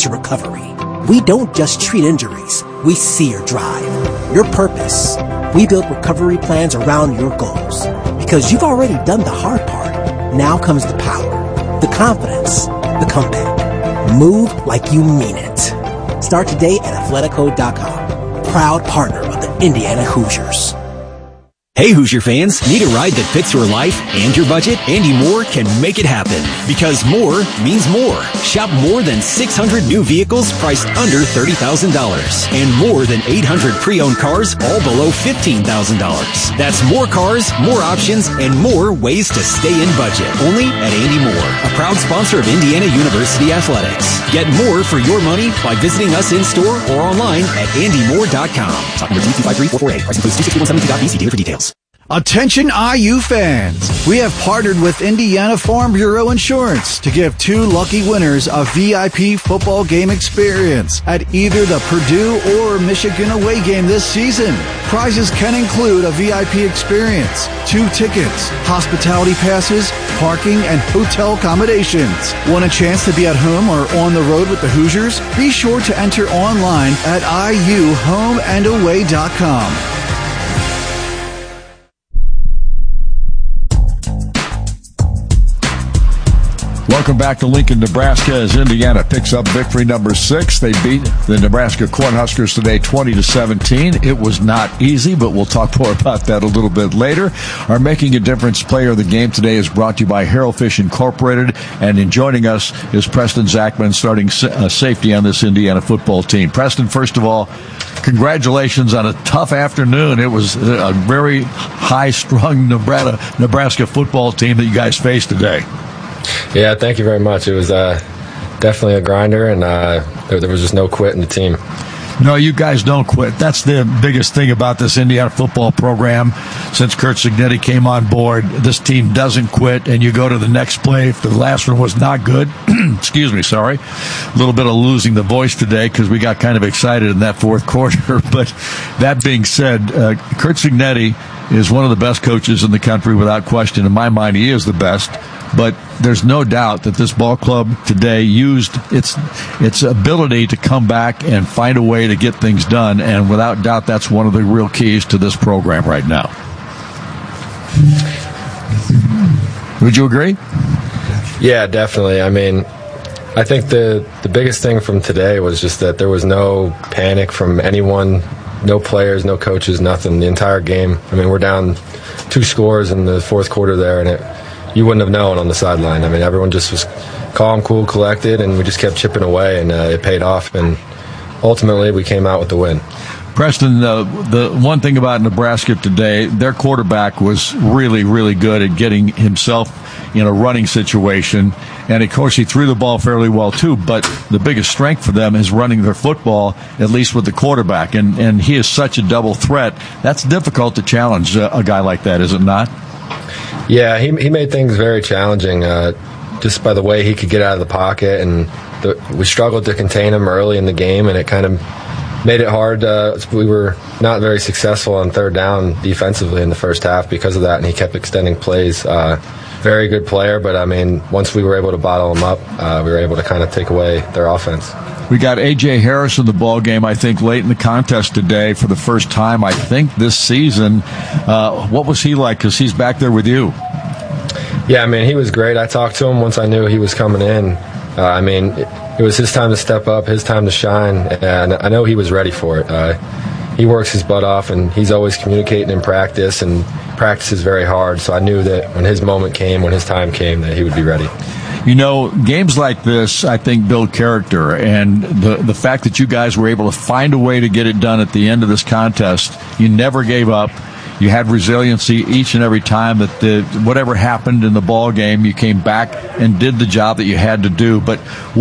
your recovery. We don't just treat injuries, we see your drive, your purpose. We build recovery plans around your goals. Because you've already done the hard part. Now comes the power, the confidence, the comeback. Move like you mean it. Start today at Athletico.com. Proud partner of the Indiana Hoosiers. Hey Hoosier fans, need a ride that fits your life and your budget? Andy Moore can make it happen. Because more means more. Shop more than 600 new vehicles priced under $30,000. And more than 800 pre-owned cars all below $15,000. That's more cars, more options, and more ways to stay in budget. Only at Andy Moore, a proud sponsor of Indiana University Athletics. Get more for your money by visiting us in-store or online at andymoore.com. Stock number T25344A. Price includes 26172.VC. Dealer for details. Attention IU fans! We have partnered with Indiana Farm Bureau Insurance to give 2 lucky winners a VIP football game experience at either the Purdue or Michigan away game this season. Prizes can include a VIP experience, 2 tickets, hospitality passes, parking, and hotel accommodations. Want a chance to be at home or on the road with the Hoosiers? Be sure to enter online at iuhomeandaway.com. Welcome back to Lincoln, Nebraska, as Indiana picks up victory number 6. They beat the Nebraska Cornhuskers today 20-17. It was not easy, but we'll talk more about that a little bit later. Our Making a Difference player of the game today is brought to you by Harold Fish Incorporated, and in joining us is Preston Zachman, starting safety on this Indiana football team. Preston, first of all, congratulations on a tough afternoon. It was a very high-strung Nebraska football team that you guys faced today. Yeah, thank you very much. It was definitely a grinder, and there was just no quit in the team. No, you guys don't quit. That's the biggest thing about this Indiana football program. Since Curt Cignetti came on board, this team doesn't quit, and you go to the next play. If the last one was not good, excuse me, sorry. A little bit of losing the voice today because we got kind of excited in that fourth quarter. But that being said, Curt Cignetti is one of the best coaches in the country without question. In my mind, he is the best. But there's no doubt that this ball club today used its ability to come back and find a way to get things done, and without doubt, that's one of the real keys to this program right now. Would you agree? Yeah, definitely. I mean, I think the biggest thing from today was just that there was no panic from anyone, no players, no coaches, nothing. The entire game. I mean, we're down 2 scores in the fourth quarter there, and you wouldn't have known on the sideline. I mean, everyone just was calm, cool, collected, and we just kept chipping away, and it paid off. And ultimately, we came out with the win. Preston, the one thing about Nebraska today, their quarterback was really, really good at getting himself in a running situation. And, of course, he threw the ball fairly well, too. But the biggest strength for them is running their football, at least with the quarterback. And he is such a double threat. That's difficult to challenge a guy like that, is it not? Yeah, he made things very challenging just by the way he could get out of the pocket, and we struggled to contain him early in the game, and it kind of made it hard. We were not very successful on third down defensively in the first half because of that, and he kept extending plays. Very good player, but, I mean, once we were able to bottle him up, we were able to kind of take away their offense. We got A.J. Harris in the ball game, I think, late in the contest today for the first time, I think, this season. What was he like? Because he's back there with you. Yeah, I mean, he was great. I talked to him once I knew he was coming in. I mean, it was his time to step up, his time to shine, and I know he was ready for it. He works his butt off, and he's always communicating in practice, and practices very hard. So I knew that when his moment came, when his time came, that he would be ready. You know, games like this, I think, build character, and the fact that you guys were able to find a way to get it done at the end of this contest, you never gave up. You had resiliency each and every time that whatever happened in the ball game, you came back and did the job that you had to do. But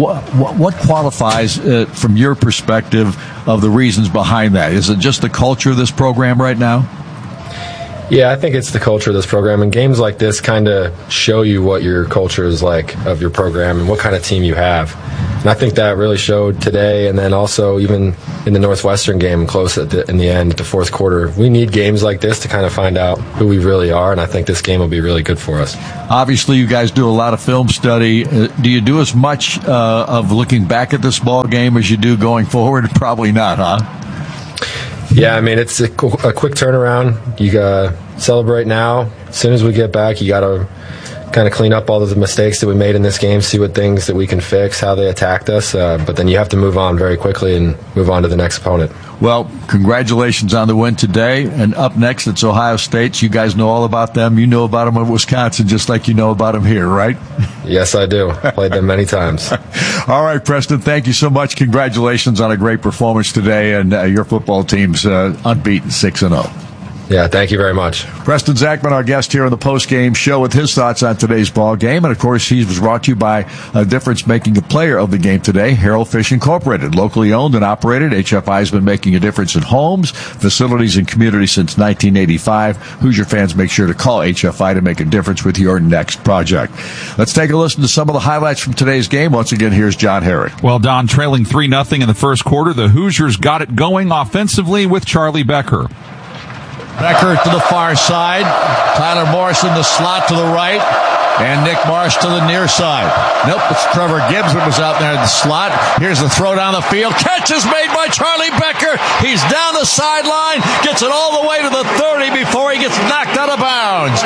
what qualifies, from your perspective, of the reasons behind that? Is it just the culture of this program right now? Yeah, I think it's the culture of this program, and games like this kind of show you what your culture is like of your program and what kind of team you have. And I think that really showed today, and then also even in the Northwestern game close in the end, the fourth quarter. We need games like this to kind of find out who we really are, and I think this game will be really good for us. Obviously, you guys do a lot of film study. Do you do as much of looking back at this ball game as you do going forward? Probably not, huh? Yeah, I mean, it's a quick turnaround. You got to celebrate now. As soon as we get back, you got to kind of clean up all of the mistakes that we made in this game, see what things that we can fix, how they attacked us. But then you have to move on very quickly and move on to the next opponent. Well, congratulations on the win today. And up next, it's Ohio State. You guys know all about them. You know about them in Wisconsin just like you know about them here, right? Yes, I do. Played them many times. All right, Preston, thank you so much. Congratulations on a great performance today. And your football team's unbeaten 6-0. Yeah, thank you very much. Preston Zachman, our guest here on the post-game show with his thoughts on today's ball game. And, of course, he was brought to you by a difference-making player of the game today, Harold Fish Incorporated. Locally owned and operated, HFI has been making a difference in homes, facilities, and communities since 1985. Hoosier fans, make sure to call HFI to make a difference with your next project. Let's take a listen to some of the highlights from today's game. Once again, here's John Herrick. Well, Don, trailing 3-0 in the first quarter, the Hoosiers got it going offensively with Charlie Becker. Becker to the far side. Tyler Morris in the slot to the right. And Nick Marsh to the near side. Nope, it's Trevor Gibbs that was out there in the slot. Here's the throw down the field. Catch is made by Charlie Becker. He's down the sideline. Gets it all the way to the 30 before he gets knocked out of bounds.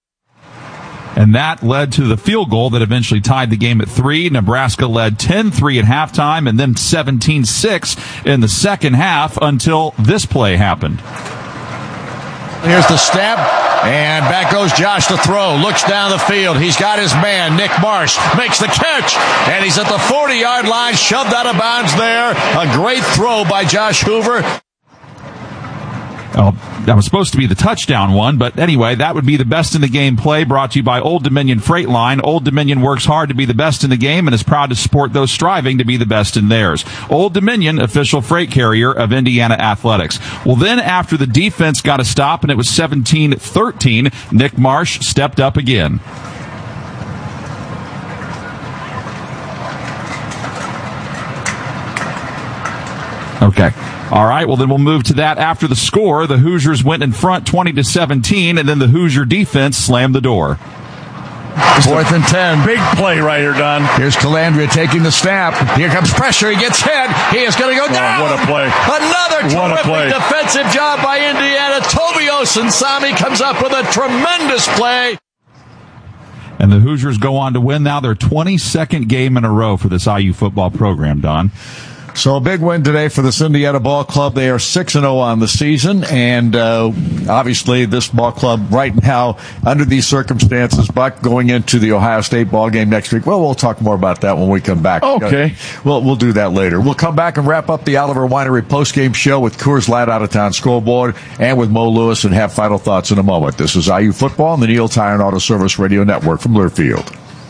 And that led to the field goal that eventually tied the game at 3. Nebraska led 10-3 at halftime and then 17-6 in the second half until this play happened. Here's the snap, and back goes Josh to throw. Looks down the field. He's got his man, Nick Marsh, makes the catch, and he's at the 40-yard line, shoved out of bounds there. A great throw by Josh Hoover. Oh, that was supposed to be the touchdown one, but anyway, that would be the best in the game play brought to you by Old Dominion Freight Line. Old Dominion works hard to be the best in the game and is proud to support those striving to be the best in theirs. Old Dominion, official freight carrier of Indiana Athletics. Well, then after the defense got a stop and it was 17-13, Nick Marsh stepped up again. Okay. All right, well, then we'll move to that after the score. The Hoosiers went in front 20-17, and then the Hoosier defense slammed the door. 4th and 10. Big play right here, Don. Here's Calandria taking the snap. Here comes pressure. He gets hit. He is going to go down. What a play. Another terrific defensive job by Indiana. Toby Osunsami comes up with a tremendous play. And the Hoosiers go on to win now their 22nd game in a row for this IU football program, Don. So a big win today for this Indiana ball club. They are 6-0 on the season, and obviously this ball club right now, under these circumstances, Buck, going into the Ohio State ball game next week. Well, we'll talk more about that when we come back. Okay. We'll do that later. We'll come back and wrap up the Oliver Winery postgame show with Coors Light Out of Town scoreboard and with Mo Lewis, and have final thoughts in a moment. This is IU Football on the Neil Tire and Auto Service Radio Network from Learfield.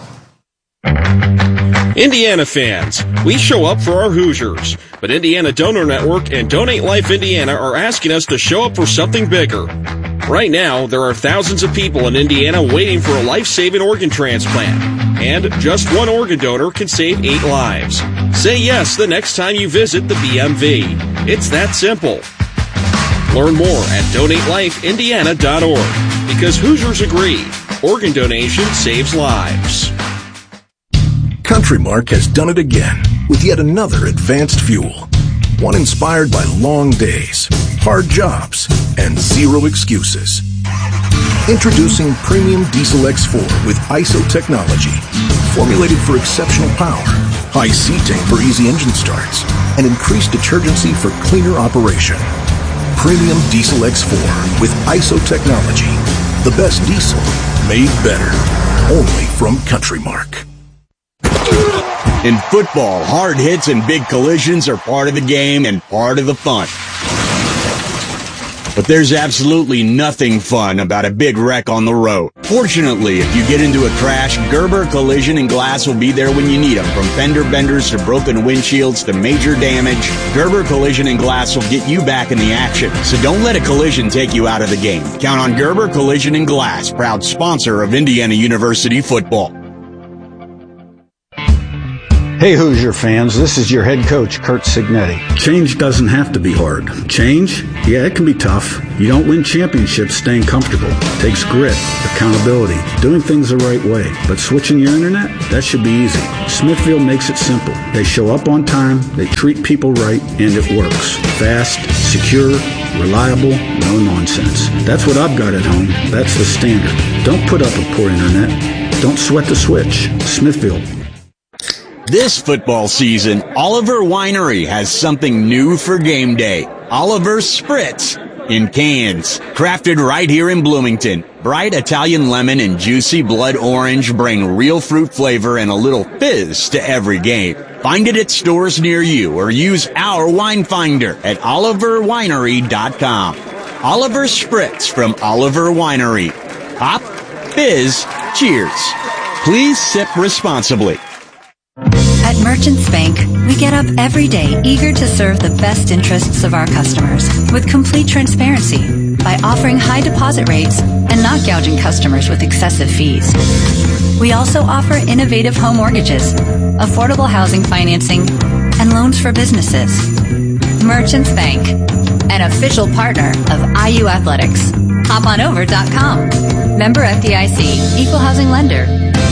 Indiana fans, we show up for our Hoosiers, but Indiana Donor Network and Donate Life Indiana are asking us to show up for something bigger. Right now, there are thousands of people in Indiana waiting for a life-saving organ transplant, and just one organ donor can save 8 lives. Say yes the next time you visit the BMV. It's that simple. Learn more at DonateLifeIndiana.org, because Hoosiers agree, organ donation saves lives. CountryMark has done it again with yet another advanced fuel. One inspired by long days, hard jobs, and zero excuses. Introducing Premium Diesel X4 with ISO technology, formulated for exceptional power, high C-tank for easy engine starts, and increased detergency for cleaner operation. Premium Diesel X4 with ISO technology. The best diesel made better. Only from CountryMark. In football, hard hits and big collisions are part of the game and part of the fun. But there's absolutely nothing fun about a big wreck on the road. Fortunately, if you get into a crash, Gerber Collision and Glass will be there when you need them. From fender benders to broken windshields to major damage, Gerber Collision and Glass will get you back in the action. So don't let a collision take you out of the game. Count on Gerber Collision and Glass, proud sponsor of Indiana University football. Hey Hoosier fans, this is your head coach, Curt Cignetti. Change doesn't have to be hard. Change? Yeah, it can be tough. You don't win championships staying comfortable. It takes grit, accountability, doing things the right way. But switching your internet? That should be easy. Smithfield makes it simple. They show up on time, they treat people right, and it works. Fast, secure, reliable, no nonsense. That's what I've got at home. That's the standard. Don't put up with poor internet. Don't sweat the switch. Smithfield. This football season, Oliver Winery has something new for game day. Oliver Spritz in cans. Crafted right here in Bloomington. Bright Italian lemon and juicy blood orange bring real fruit flavor and a little fizz to every game. Find it at stores near you or use our wine finder at oliverwinery.com. Oliver Spritz from Oliver Winery. Pop, fizz, cheers. Please sip responsibly. At Merchants Bank, we get up every day eager to serve the best interests of our customers with complete transparency by offering high deposit rates and not gouging customers with excessive fees. We also offer innovative home mortgages, affordable housing financing, and loans for businesses. Merchants Bank, an official partner of IU Athletics. Hoponover.com. Member FDIC, Equal Housing Lender.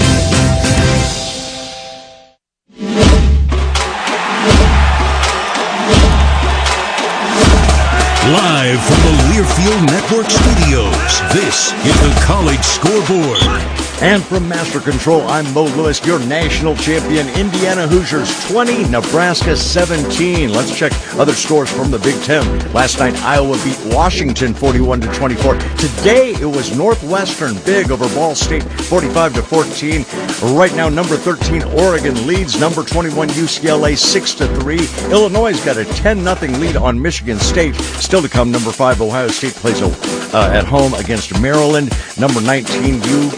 Live from the Learfield Network Studios, this is the College Scoreboard. And from Master Control, I'm Mo Lewis, your national champion. Indiana Hoosiers 20, Nebraska 17. Let's check other scores from the Big Ten. Last night, Iowa beat Washington 41-24. Today, it was Northwestern big over Ball State 45-14. Right now, number 13, Oregon leads number 21, UCLA 6-3. Illinois has got a 10-0 lead on Michigan State. Still to come, number 5, Ohio State plays at home against Maryland. Number 19,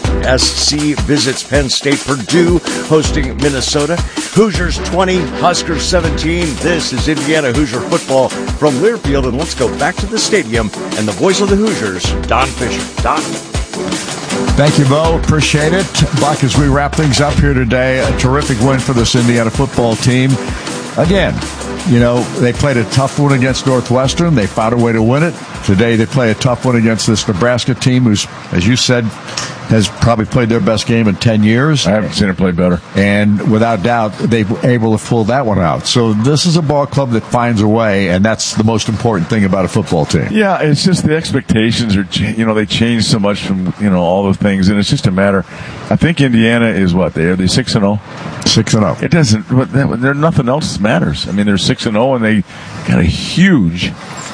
USC visits Penn State. Purdue hosting Minnesota. Hoosiers 20, Huskers 17. This is Indiana Hoosier football from Learfield, and let's go back to the stadium and the voice of the Hoosiers, Don Fisher. Don. Thank you, Bo. Appreciate it. Buck, as we wrap things up here today, a terrific win for this Indiana football team. Again, you know, they played a tough one against Northwestern. They found a way to win it. Today they play a tough one against this Nebraska team who's, as you said, has probably played their best game in 10 years. I haven't seen it play better. And without doubt, they were able to pull that one out. So this is a ball club that finds a way, and that's the most important thing about a football team. Yeah, it's just the expectations are, they change so much from, all the things, and it's just a matter. I think Indiana is what? Are they 6-0? 6-0. It doesn't, there's nothing else matters. I mean, they're 6-0, and they got a huge,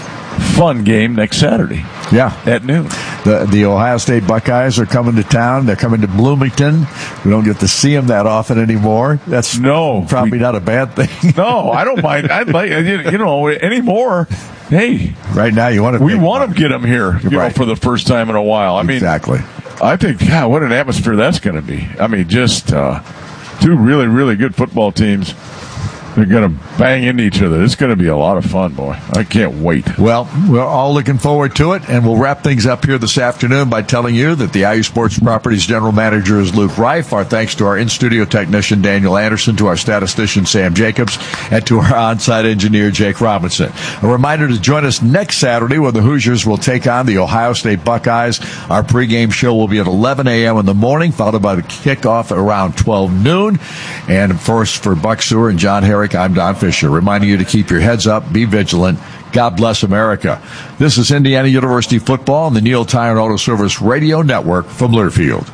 fun game next Saturday. Yeah. At noon. The Ohio State Buckeyes are coming to town. They're coming to Bloomington. We don't get to see them that often anymore. That's probably not a bad thing. No, I don't mind. I'd like, anymore. Hey. Right now, you want to. We want to get them here, for the first time in a while. I mean, exactly. I think, God, what an atmosphere that's going to be. I mean, just two really, really good football teams. They're going to bang into each other. It's going to be a lot of fun, boy. I can't wait. Well, we're all looking forward to it, and we'll wrap things up here this afternoon by telling you that the IU Sports Properties General Manager is Luke Reif. Our thanks to our in-studio technician, Daniel Anderson, to our statistician, Sam Jacobs, and to our on-site engineer, Jake Robinson. A reminder to join us next Saturday when the Hoosiers will take on the Ohio State Buckeyes. Our pregame show will be at 11 a.m. in the morning, followed by the kickoff at around 12 noon. And, of course, for Buck Sewer and John Herrick, I'm Don Fisher, reminding you to keep your heads up, be vigilant. God bless America. This is Indiana University football on the Neil Tire and Auto Service Radio Network from Learfield.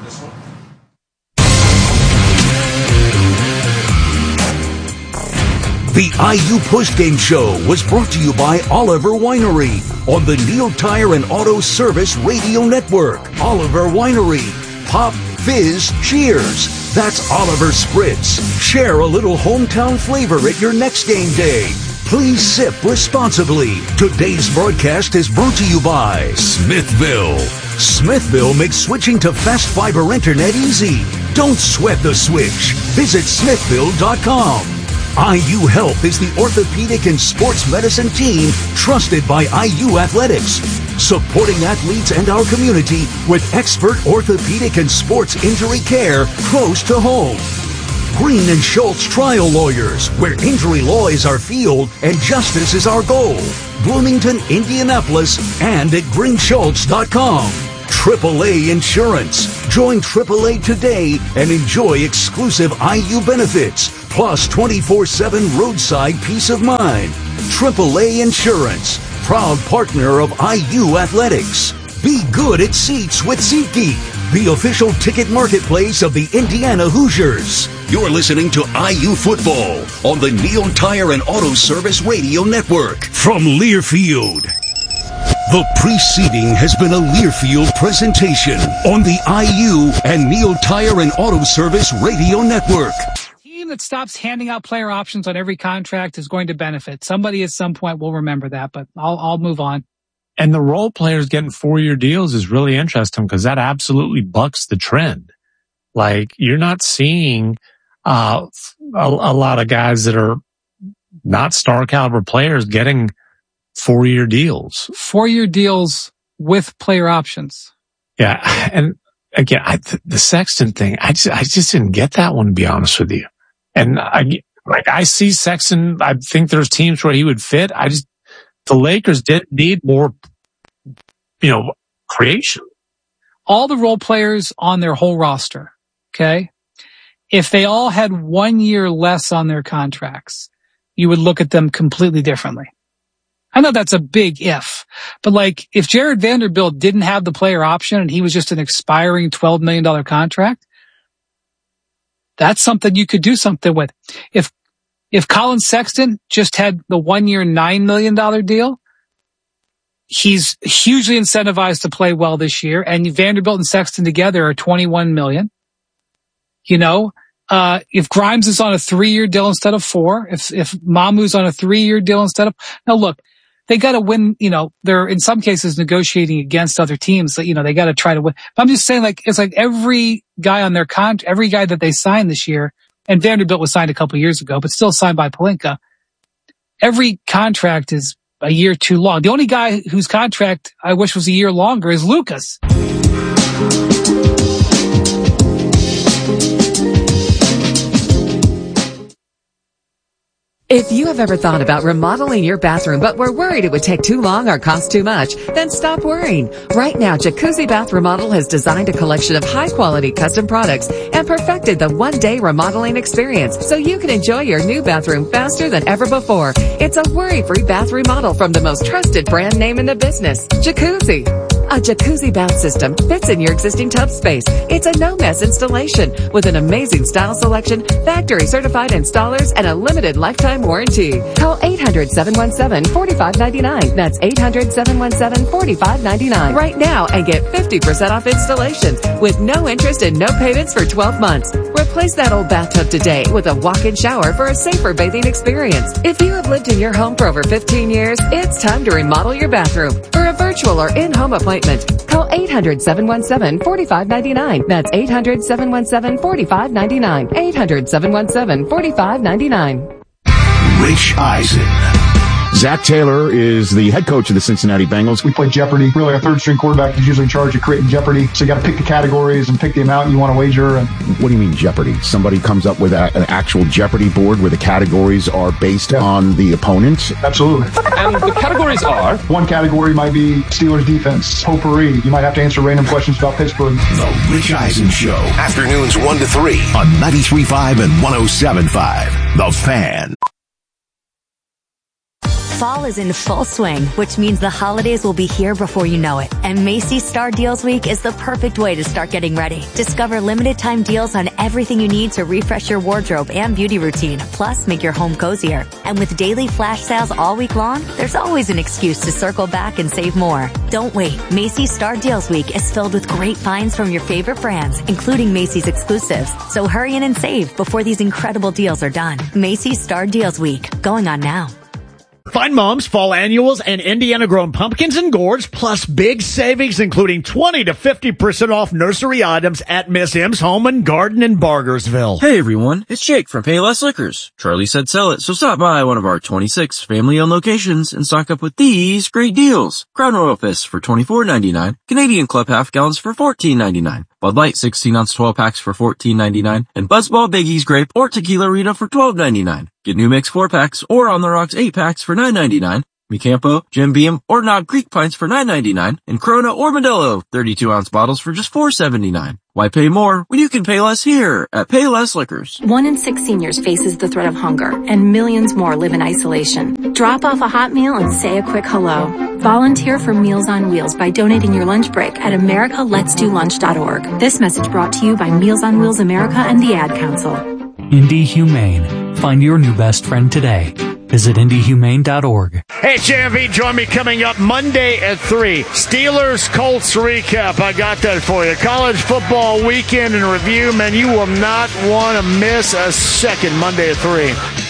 The IU postgame show was brought to you by Oliver Winery on the Neil Tire and Auto Service Radio Network. Oliver Winery. Pop, fizz, cheers. That's Oliver Spritz. Share a little hometown flavor at your next game day. Please sip responsibly. Today's broadcast is brought to you by Smithville. Smithville makes switching to fast fiber internet easy. Don't sweat the switch. Visit smithville.com. IU Health is the orthopedic and sports medicine team trusted by IU Athletics, supporting athletes and our community with expert orthopedic and sports injury care close to home. Green and Schultz Trial Lawyers, where injury law is our field and justice is our goal. Bloomington, Indianapolis, and at greenschultz.com. AAA Insurance. Join AAA today and enjoy exclusive IU benefits, plus 24/7 roadside peace of mind. AAA Insurance, proud partner of IU Athletics. Be good at seats with SeatGeek, the official ticket marketplace of the Indiana Hoosiers. You're listening to IU Football on the Neil Tire and Auto Service Radio Network from Learfield. The preceding has been a Learfield presentation on the IU and Neil Tire and Auto Service Radio Network. Team that stops handing out player options on every contract is going to benefit. Somebody at some point will remember that, but I'll move on. And the role players getting 4-year deals is really interesting because that absolutely bucks the trend. Like, you're not seeing a lot of guys that are not star caliber players getting 4-year deals. 4-year deals with player options. Yeah. And again, the Sexton thing, I just didn't get that one, to be honest with you. And I see Sexton, I think there's teams where he would fit. The Lakers did need more, creation. All the role players on their whole roster, okay? If they all had 1 year less on their contracts, you would look at them completely differently. I know that's a big if, but if Jared Vanderbilt didn't have the player option and he was just an expiring $12 million contract, that's something you could do something with. If Colin Sexton just had the 1 year, $9 million deal, he's hugely incentivized to play well this year. And Vanderbilt and Sexton together are $21 million. If Grimes is on a 3-year deal instead of 4, if Mamu's on a 3-year deal instead of, now look, they got to win, they're in some cases negotiating against other teams that, they got to try to win. But I'm just saying, it's like every guy on their every guy that they signed this year, and Vanderbilt was signed a couple years ago, but still signed by Pelinka. Every contract is a year too long. The only guy whose contract I wish was a year longer is Lucas. If you have ever thought about remodeling your bathroom but were worried it would take too long or cost too much, then stop worrying. Right now, Jacuzzi Bath Remodel has designed a collection of high-quality custom products and perfected the one-day remodeling experience so you can enjoy your new bathroom faster than ever before. It's a worry-free bath remodel from the most trusted brand name in the business, Jacuzzi. A jacuzzi bath system fits in your existing tub space. It's a no-mess installation with an amazing style selection, factory-certified installers, and a limited lifetime warranty. Call 800-717-4599. That's 800-717-4599 right now and get 50% off installations with no interest and no payments for 12 months. Replace that old bathtub today with a walk-in shower for a safer bathing experience. If you have lived in your home for over 15 years, it's time to remodel your bathroom. For a virtual or in-home appointment, call 800-717-4599. That's 800-717-4599. 800-717-4599. Rich Eisen. Zach Taylor is the head coach of the Cincinnati Bengals. We play Jeopardy. Really, a third-string quarterback is usually in charge of creating Jeopardy. So you got to pick the categories and pick the amount you want to wager. What do you mean Jeopardy? Somebody comes up with an actual Jeopardy board where the categories are based on the opponent? Absolutely. And the categories are? One category might be Steelers defense, potpourri. You might have to answer random questions about Pittsburgh. The Rich Eisen Show. Afternoons 1 to 3 on 93.5 and 107.5. The Fan. Fall is in full swing, which means the holidays will be here before you know it. And Macy's Star Deals Week is the perfect way to start getting ready. Discover limited time deals on everything you need to refresh your wardrobe and beauty routine, plus make your home cozier. And with daily flash sales all week long, there's always an excuse to circle back and save more. Don't wait. Macy's Star Deals Week is filled with great finds from your favorite brands, including Macy's exclusives. So hurry in and save before these incredible deals are done. Macy's Star Deals Week, going on now. Find Mom's fall annuals and Indiana-grown pumpkins and gourds, plus big savings, including 20 to 50% off nursery items at Miss M's Home and Garden in Bargersville. Hey everyone, it's Jake from Payless Liquors. Charlie said sell it, so stop by one of our 26 family-owned locations and stock up with these great deals. Crown Royal Fists for $24.99, Canadian Club half gallons for $14.99, Bud Light 16-ounce 12-packs for $14.99, and Buzzball Biggie's Grape or Tequila Rita for $12.99. Get New Mix 4-packs or On the Rocks 8-packs for $9.99, Micampo, Jim Beam, or Knob Creek Pints for $9.99, and Corona or Modelo 32-ounce bottles for just $4.79. Why pay more when you can pay less here at Payless Liquors? 1 in 6 seniors faces the threat of hunger, and millions more live in isolation. Drop off a hot meal and say a quick hello. Volunteer for Meals on Wheels by donating your lunch break at americaletsdolunch.org. This message brought to you by Meals on Wheels America and the Ad Council. Indy Humane. Find your new best friend today. Visit IndyHumane.org. Hey, JMV, join me coming up Monday at 3. Steelers-Colts recap. I got that for you. College football weekend in review. Man, you will not want to miss a second Monday at 3.